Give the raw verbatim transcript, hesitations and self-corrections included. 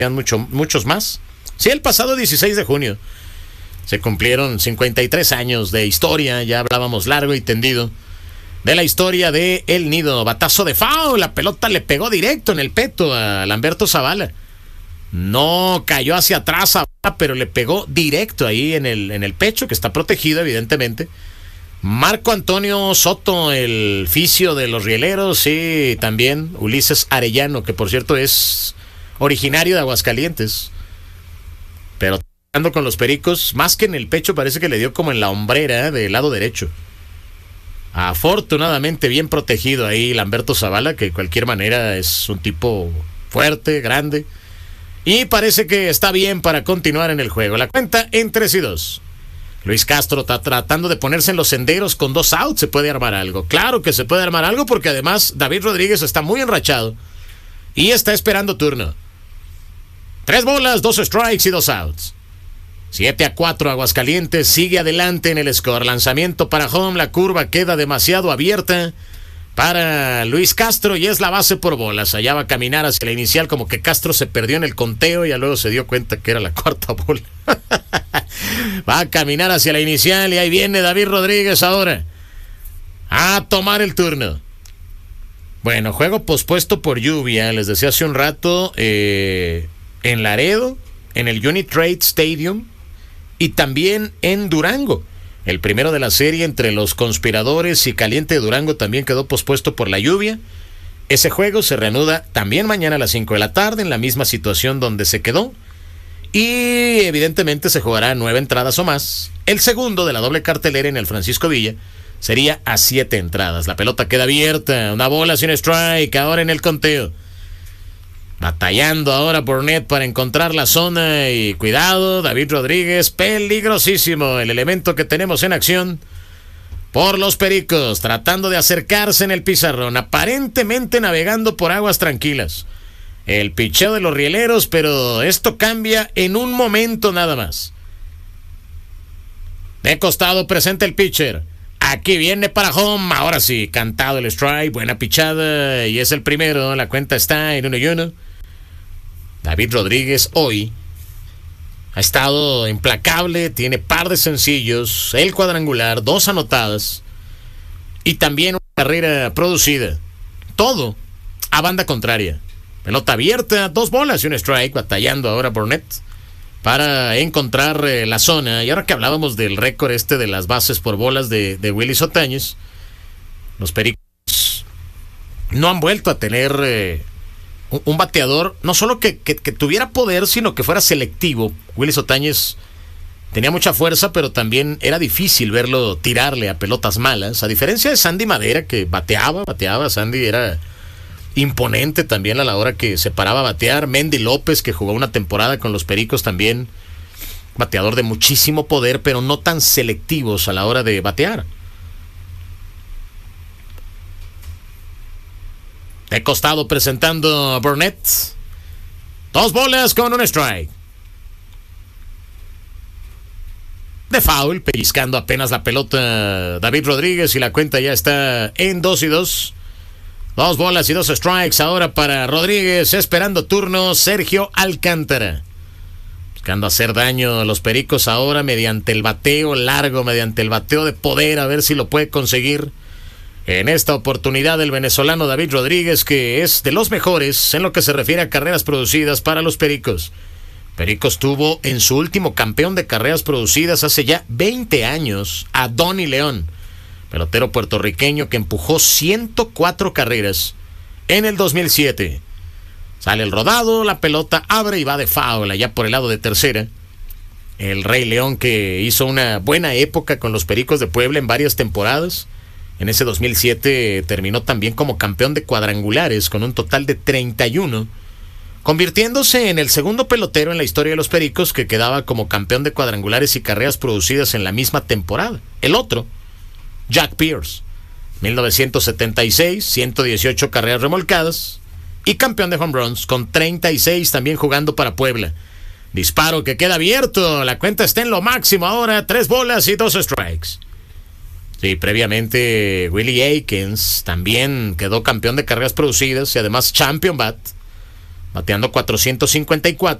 mucho, muchos más. Sí, el pasado dieciséis de junio se cumplieron cincuenta y tres años de historia. Ya hablábamos largo y tendido de la historia de El Nido. Batazo de foul, la pelota le pegó directo en el peto a Lamberto Zavala. No cayó hacia atrás, pero le pegó directo ahí en el, en el pecho, que está protegido evidentemente. Marco Antonio Soto, el fisio de los rieleros, y también Ulises Arellano, que por cierto es originario de Aguascalientes, pero tratando con los Pericos, más que en el pecho, parece que le dio como en la hombrera del lado derecho. Afortunadamente bien protegido ahí Lamberto Zavala, que de cualquier manera es un tipo fuerte, grande, y parece que está bien para continuar en el juego. La cuenta en tres y dos. Luis Castro está tratando de ponerse en los senderos con dos outs. ¿Se puede armar algo? Claro que se puede armar algo, porque además David Rodríguez está muy enrachado y está esperando turno. Tres bolas, dos strikes y dos outs. siete a cuatro Aguascalientes sigue adelante en el score. Lanzamiento para home, la curva queda demasiado abierta para Luis Castro y es la base por bolas. Allá va a caminar hacia la inicial, como que Castro se perdió en el conteo y luego se dio cuenta que era la cuarta bola. Va a caminar hacia la inicial y ahí viene David Rodríguez ahora a tomar el turno. Bueno, juego pospuesto por lluvia, les decía hace un rato, eh, en Laredo, en el Unit Trade Stadium y también en Durango. El primero de la serie entre los Conspiradores y Caliente de Durango también quedó pospuesto por la lluvia. Ese juego se reanuda también mañana a las cinco de la tarde en la misma situación donde se quedó. Y evidentemente se jugará nueve entradas o más. El segundo de la doble cartelera en el Francisco Villa sería a siete entradas. La pelota queda abierta, una bola sin strike, ahora en el conteo. Batallando ahora Burnett para encontrar la zona y cuidado, David Rodríguez, peligrosísimo el elemento que tenemos en acción por los Pericos, tratando de acercarse en el pizarrón, aparentemente navegando por aguas tranquilas. El picheo de los rieleros, pero esto cambia en un momento nada más. De costado presenta el pitcher. Aquí viene para home, ahora sí, cantado el strike, buena pichada y es el primero, la cuenta está en uno y uno. David Rodríguez hoy ha estado implacable, tiene par de sencillos, el cuadrangular, dos anotadas y también una carrera producida. Todo a banda contraria. Pelota abierta, dos bolas y un strike, batallando ahora Burnett para encontrar eh, la zona. Y ahora que hablábamos del récord este de las bases por bolas de, de Willy Sotañez, los Pericos no han vuelto a tener eh, un, un bateador, no solo que, que, que tuviera poder, sino que fuera selectivo. Willy Sotañez tenía mucha fuerza, pero también era difícil verlo tirarle a pelotas malas, a diferencia de Sandy Madera, que bateaba, bateaba. Sandy era imponente también a la hora que se paraba a batear. Mendy López, que jugó una temporada con los Pericos también, bateador de muchísimo poder, pero no tan selectivos a la hora de batear. De costado presentando a Burnett. Dos bolas con un strike. De foul, pellizcando apenas la pelota David Rodríguez y la cuenta ya está en dos y dos. Dos bolas y dos strikes ahora para Rodríguez, esperando turno Sergio Alcántara. Buscando hacer daño a los Pericos ahora mediante el bateo largo, mediante el bateo de poder, a ver si lo puede conseguir. En esta oportunidad el venezolano David Rodríguez, que es de los mejores en lo que se refiere a carreras producidas para los Pericos. Pericos tuvo en su último campeón de carreras producidas hace ya veinte años a Donny León, pelotero puertorriqueño que empujó ciento cuatro carreras en el dos mil siete. Sale el rodado, la pelota abre y va de foul allá por el lado de tercera. El Rey León, que hizo una buena época con los Pericos de Puebla en varias temporadas. En ese dos mil siete terminó también como campeón de cuadrangulares con un total de treinta y uno, convirtiéndose en el segundo pelotero en la historia de los Pericos que quedaba como campeón de cuadrangulares y carreras producidas en la misma temporada. El otro, Jack Pierce, mil novecientos setenta y seis, ciento dieciocho carreras remolcadas y campeón de home runs con treinta y seis, también jugando para Puebla. Disparo que queda abierto, la cuenta está en lo máximo ahora, tres bolas y dos strikes. Sí, previamente Willie Aikens también quedó campeón de carreras producidas y además champion bat. bateando cuatrocientos cincuenta y cuatro.